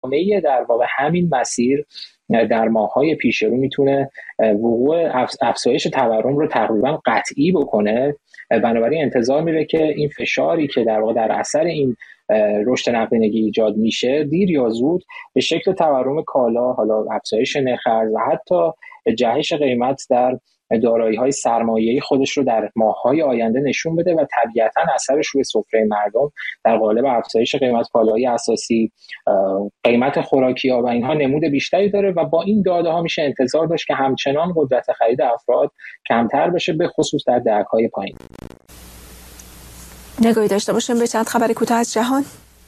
ادامه در واقع همین مسیر در ماه‌های پیش رو میتونه وقوع افزایش تورم رو تقریبا قطعی بکنه. بنابراین انتظار میره که این فشاری که در واقع در اثر این رشد نقدینگی ایجاد میشه دیر یا زود به شکل تورم کالا، حالا افزایش نرخ ارز و حتی جهش قیمت در دارایی‌های سرمایه‌ای خودش رو در ماه‌های آینده نشون بده و طبیعتاً اثرش روی سفره مردم در قالب افزایش قیمت کالاهای اساسی، قیمت خوراکی‌ها و اینها نمود بیشتری داره و با این داده‌ها میشه انتظار داشت که همچنان قدرت خرید افراد کمتر بشه، به خصوص در دهک‌های پایین. نگاهی داشته باشیم به چند خبر کوتاه از جهان.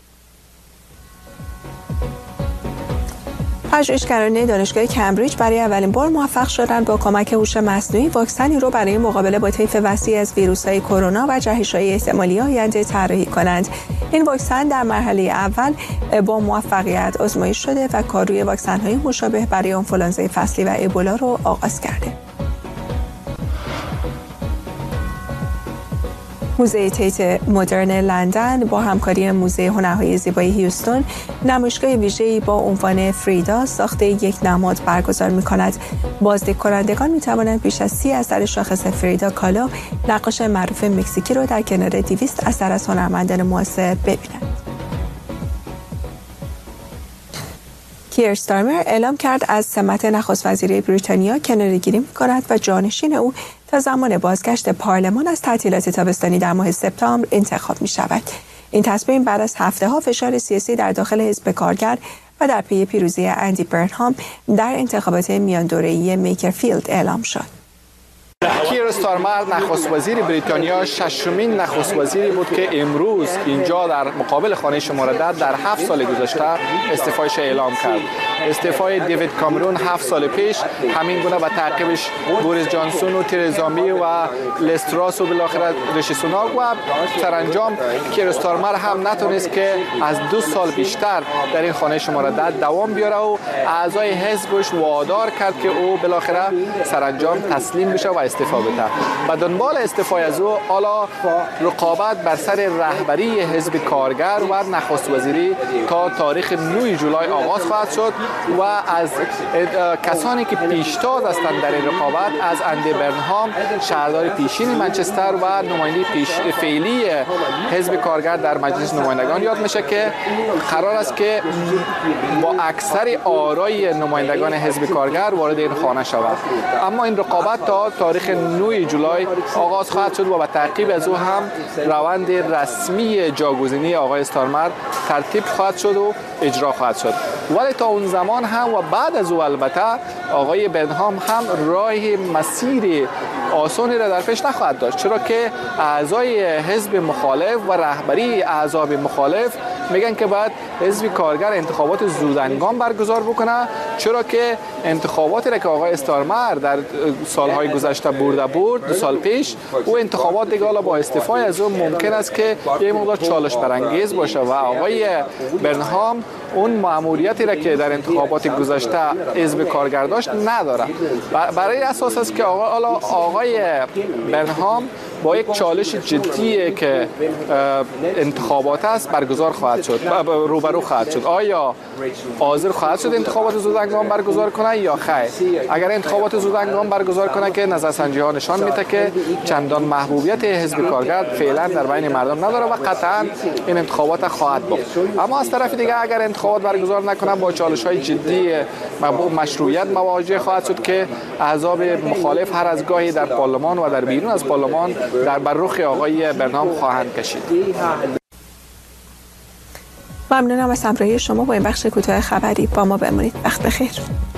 پژوهشگران دانشگاه کمبریج برای اولین بار موفق شدند با کمک هوش مصنوعی واکسنی رو برای مقابله با طیف وسیع از ویروس‌های کرونا و جهش‌های احتمالی آینده طراحی کنند. این واکسن در مرحله اول با موفقیت آزمایش شده و کار روی واکسن‌های مشابه برای آنفولانزای فصلی و ابولا رو آغاز کرده. موزه تیت مدرن لندن با همکاری موزه هنرهای زیبایی هیوستون نمایشگاه ویژه‌ای با عنوان فریدا ساخت یک نماد برگزار می‌کند. بازدید کنندگان می‌توانند بیش از 30 اثر شاخص فریدا کالا، نقاش معروف مکزیکی را در کنار 200 اثر از هنرمندان معاصر ببینند. کیر استارمر اعلام کرد از سمت نخست وزیری بریتانیا کناره‌گیری می‌کند و جانشین او تا زمان بازگشت پارلمان از تعطیلات تابستانی در ماه سپتامبر انتخاب می‌شود. این تصمیم بعد از هفته‌ها فشار سیاسی در داخل حزب کارگر و در پی پیروزی اندی برنهام در انتخابات میاندوره‌ای میکرفیلد اعلام شد. کیر استارمر نخست وزیر بریتانیا ششمین نخست وزیری بود که امروز اینجا در مقابل خانه شماره 10 در 7 سال گذشته استعفایش اعلام کرد. استعفای دیوید کامرون 7 سال پیش، همین گونه و تعقیبش بوریس جانسون و ترزا می و لستراس و بالاخره ریشی سوناک و سرانجام کیر استارمر هم نتونست که از 2 سال بیشتر در این خانه شماره 10 دوام بیاره و اعضای حزبش وادار کرد که او بالاخره سرانجام تسلیم بشه و استعفا بده. و دنبال استعفای از او حالا رقابت بر سر رهبری حزب کارگر و نخست وزیری تا تاریخ 9 جولای آغاز خواهد شد و از کسانی که پیشتاز هستند در این رقابت از اندی برنهام شهردار پیشین منچستر و نماینده فعلی حزب کارگر در مجلس نمایندگان یاد میشه که قرار است که با اکثر آرای نمایندگان حزب کارگر وارد این خانه شود. اما این رقابت تا تاریخ 9 جولای آغاز خواهد شد و با تعقیب از او هم روند رسمی جاگزینی آقای استارمر ترتیب خواهد شد و اجرا خواهد شد. ولی تا اون زمان هم و بعد از او البته آقای برنهام هم راه مسیر آسانی را در پیش نخواهد داشت، چرا که اعضای حزب مخالف و رهبری احزاب مخالف میگن که باید حزب کارگر انتخابات زودهنگام برگزار بکنه، چرا که انتخاباتی را که آقای استارمر در سالهای گذشته برده بود 2 سال پیش، او انتخابات دیگه حالا با استعفای از او ممکن است که یه مقدار چالش برانگیز باشه و آقای برنهام اون مأموریتی را که در انتخابات گذشته حزب کارگر داشت نداره. برای اساس است که آقای برنهام با یک چالش جدی که انتخابات است برگزار خواهد شد، روبرو خواهد شد. آیا حاضر خواهد شد انتخابات زودهنگام برگزار کنه یا خیر؟ اگر انتخابات زودهنگام برگزار کنه که نظرسنجی ها نشان میده که چندان محبوبیت حزب کارگر فعلا در بین مردم نداره و قطعا این انتخابات خواهد بود. اما از طرف دیگه اگر انتخابات برگزار نکنه با چالش های جدی مشروعیت مواجه خواهد شد که احزاب مخالف هر از گاهی در پارلمان و در بیرون از پارلمان در بر رخ آقای برنهام خواهند کشید. ممنونم از همراهی شما با این بخش کوتاه خبری. با ما بمونید. وقت بخیر.